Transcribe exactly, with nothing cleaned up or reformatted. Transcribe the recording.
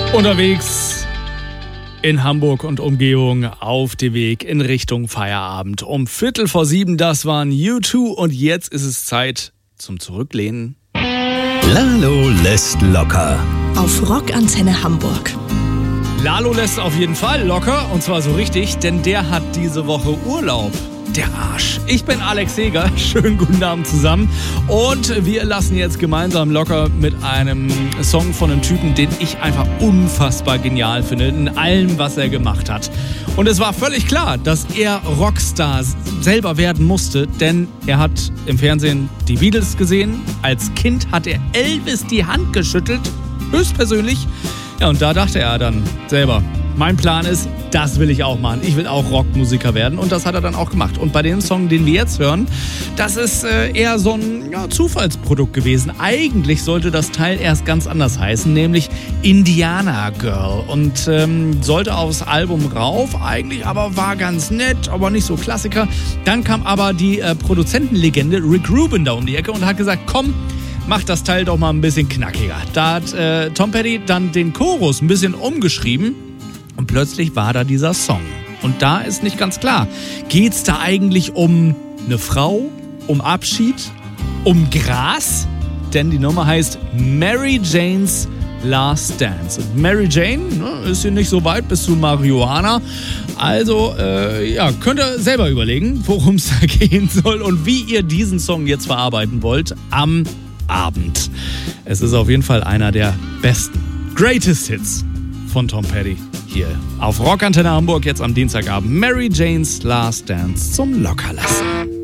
Unterwegs in Hamburg und Umgebung auf dem Weg in Richtung Feierabend. Um Viertel vor sieben, das waren U zwei und jetzt ist es Zeit zum Zurücklehnen. Lalo lässt locker. Auf Rockantenne Hamburg. Lalo lässt auf jeden Fall locker und zwar so richtig, denn der hat diese Woche Urlaub. Der Arsch. Ich bin Alex Heger. Schönen guten Abend zusammen. Und wir lassen jetzt gemeinsam locker mit einem Song von einem Typen, den ich einfach unfassbar genial finde, in allem, was er gemacht hat. Und es war völlig klar, dass er Rockstar selber werden musste, denn er hat im Fernsehen die Beatles gesehen. Als Kind hat er Elvis die Hand geschüttelt, höchstpersönlich. Ja, und da dachte er dann selber, mein Plan ist, das will ich auch machen. Ich will auch Rockmusiker werden. Und das hat er dann auch gemacht. Und bei dem Song, den wir jetzt hören, das ist äh, eher so ein ja, Zufallsprodukt gewesen. Eigentlich sollte das Teil erst ganz anders heißen, nämlich Indiana Girl. Und ähm, sollte aufs Album rauf eigentlich, aber war ganz nett, aber nicht so Klassiker. Dann kam aber die äh, Produzentenlegende Rick Rubin da um die Ecke und hat gesagt, komm, mach das Teil doch mal ein bisschen knackiger. Da hat äh, Tom Petty dann den Chorus ein bisschen umgeschrieben. Und plötzlich war da dieser Song. Und da ist nicht ganz klar, geht's da eigentlich um eine Frau, um Abschied, um Gras? Denn die Nummer heißt Mary Jane's Last Dance. Und Mary Jane ne, ist hier nicht so weit bis zu Marihuana. Also, äh, ja, könnt ihr selber überlegen, worum es da gehen soll und wie ihr diesen Song jetzt verarbeiten wollt am Abend. Es ist auf jeden Fall einer der besten Greatest Hits von Tom Petty. Hier auf Rockantenne Hamburg jetzt am Dienstagabend. Mary Jane's Last Dance zum Lockerlassen.